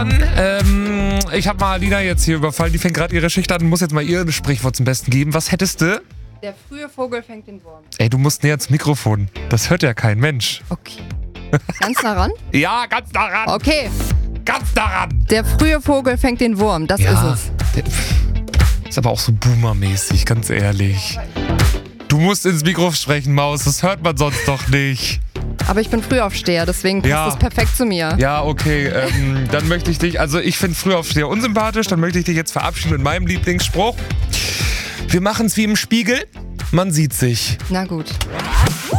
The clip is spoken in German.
Ich habe mal Alina jetzt hier überfallen. Die fängt gerade ihre Schicht an und muss jetzt mal ihr Sprichwort zum Besten geben. Was hättest du? Der frühe Vogel fängt den Wurm. Ey, du musst näher ans Mikrofon. Das hört ja kein Mensch. Okay. Ganz nah ran? Ja, ganz daran. Okay. Ganz daran. Der frühe Vogel fängt den Wurm. Das ist es. Ist aber auch so boomermäßig, ganz ehrlich. Du musst ins Mikro sprechen, Maus. Das hört man sonst doch nicht. Aber ich bin Frühaufsteher, deswegen passt es perfekt zu mir. Ja, okay. Dann möchte ich dich, also ich finde Frühaufsteher unsympathisch, dann möchte ich dich jetzt verabschieden mit meinem Lieblingsspruch. Wir machen es wie im Spiegel. Man sieht sich. Na gut.